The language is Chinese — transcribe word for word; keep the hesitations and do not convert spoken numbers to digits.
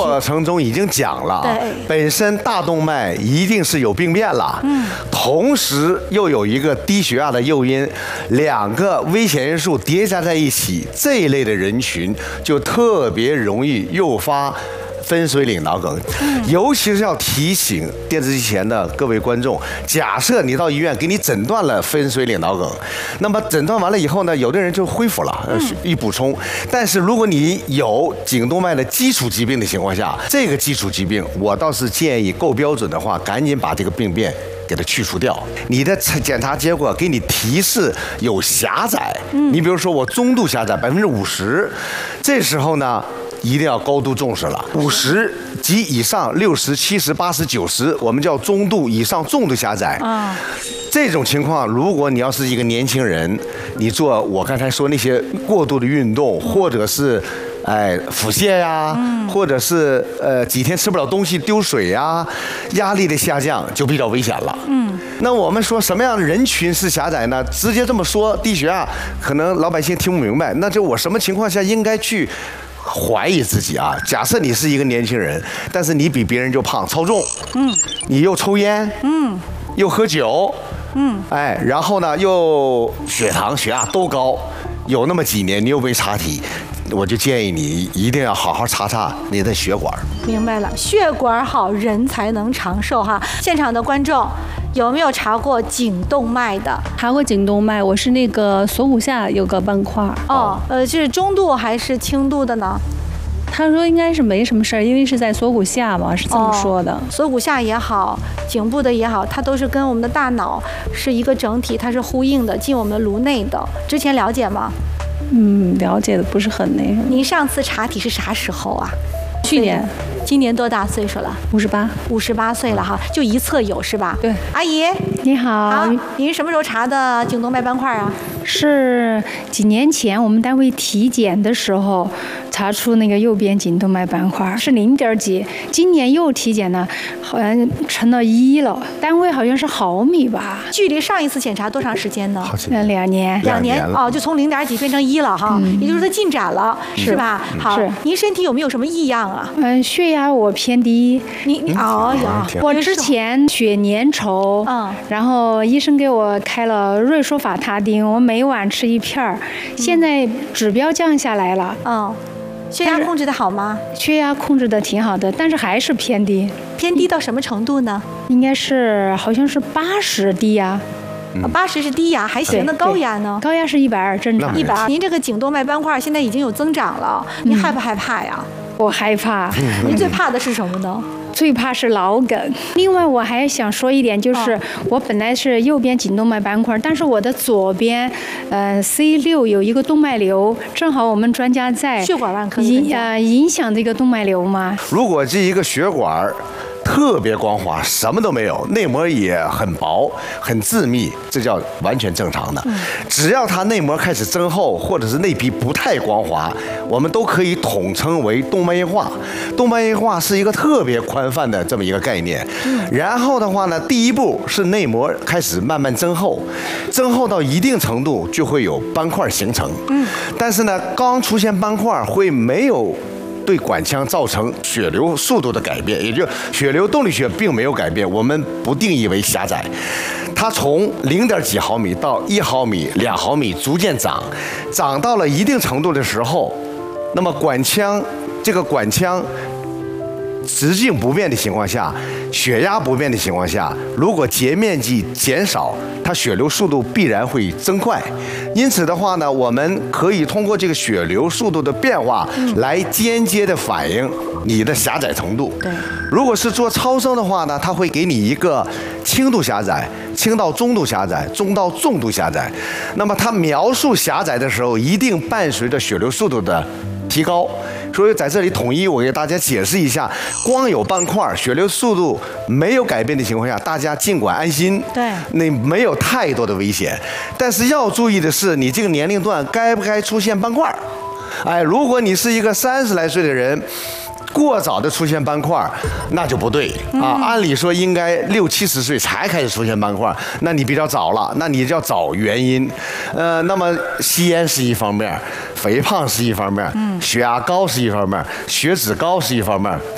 过程中已经讲了， 对， 本身大动脉一定是有病变了，嗯，同时又有一个低血压的诱因，两个危险因素叠加在一起，这一类的人群就特别容易诱发分水岭脑梗，尤其是要提醒电视机前的各位观众，假设你到医院给你诊断了分水岭脑梗，那么诊断完了以后呢，有的人就恢复了，一补充。但是如果你有颈动脉的基础疾病的情况下，这个基础疾病，我倒是建议够标准的话，赶紧把这个病变给它去除掉。你的检查结果给你提示有狭窄，你比如说我中度狭窄百分之五十，这时候呢，一定要高度重视了。五十及以上，六十、七十、八十、九十，我们叫中度以上重度狭窄。啊，这种情况，如果你要是一个年轻人，你做我刚才说那些过度的运动，或者是哎腹泻呀，或者是呃几天吃不了东西丢水呀，压力的下降就比较危险了。嗯，那我们说什么样的人群是狭窄呢？直接这么说，低血压可能老百姓听不明白。那就我什么情况下应该去怀疑自己啊？假设你是一个年轻人，但是你比别人就胖，超重，嗯，你又抽烟，嗯，又喝酒，嗯，哎，然后呢又血糖、血压都高，有那么几年你又没查体，我就建议你一定要好好查查你的血管。 明白了，血管好人才能长寿哈。现场的观众有没有查过颈动脉的？ 查过颈动脉，我是那个锁骨下有个斑块。 哦，呃，是中度还是轻度的呢？ 他说应该是没什么事儿，因为是在锁骨下嘛，是这么说的。 哦，锁骨下也好，颈部的也好，它都是跟我们的大脑是一个整体，它是呼应的，进我们的颅内的。之前了解吗？ 嗯，了解的不是很那什么。 您上次查体是啥时候啊？ 去年。 今年多大岁数了？ 五十八。 五十八岁了哈，就一侧有是吧？ 对。 阿姨， 你好。 好，您什么时候查的颈动脉斑块啊？ 是几年前我们单位体检的时候查出那个右边颈动脉斑块是零点几，今年又体检呢，好像成了一了，单位好像是毫米吧。 距离上一次检查多长时间呢？ 呃，两年。 两年哦，就从零点几变成一了哈，嗯，也就是说进展了，是吧？好， 是。 您身体有没有什么异样啊？ 嗯，血压我偏低。 你你哦有， 我之前血粘稠，嗯，然后医生给我开了瑞舒法他汀，我每晚吃一片儿，现在指标降下来了， 嗯。血压控制的好吗？ 血压控制的挺好的，但是还是偏低。 偏低到什么程度呢？ 应该是好像是八十低压。 八十是低压，还行。那高压呢？ 高压是一百二，正常。 一百二。您这个颈动脉斑块现在已经有增长了，您害不害怕呀？ 我害怕。 您最怕的是什么呢？ 最怕是脑梗。另外，我还想说一点，就是我本来是右边颈动脉斑块，但是我的左边，呃 C 六有一个动脉瘤，正好我们专家在血管外科影呃影响这个动脉瘤嘛。 如果这一个血管特别光滑，什么都没有，内膜也很薄、很致密，这叫完全正常的。只要它内膜开始增厚，或者是内皮不太光滑，我们都可以统称为动脉硬化。动脉硬化是一个特别宽泛的这么一个概念。然后的话呢，第一步是内膜开始慢慢增厚，增厚到一定程度就会有斑块形成。但是呢，刚出现斑块会没有对管腔造成血流速度的改变，也就是血流动力学并没有改变，我们不定义为狭窄。它从零点几毫米到一毫米、两毫米逐渐长，长到了一定程度的时候，那么管腔这个管腔直径不变的情况下，血压不变的情况下，如果截面积减少，它血流速度必然会增快。因此的话呢，我们可以通过这个血流速度的变化来间接的反映你的狭窄程度。 对， 如果是做超声的话呢，它会给你一个轻度狭窄、轻到中度狭窄、中到重度狭窄。那么它描述狭窄的时候，一定伴随着血流速度的提高。所以在这里统一我给大家解释一下，光有斑块，血流速度没有改变的情况下，大家尽管安心， 对， 那没有太多的危险。但是要注意的是，你这个年龄段该不该出现斑块？哎，如果你是一个三十来岁的人，过早的出现斑块，那就不对啊。按理说应该六七十岁才开始出现斑块，那你比较早了，那你就要找原因。呃，那么吸烟是一方面，肥胖是一方面，血压高是一方面，血脂高是一方面。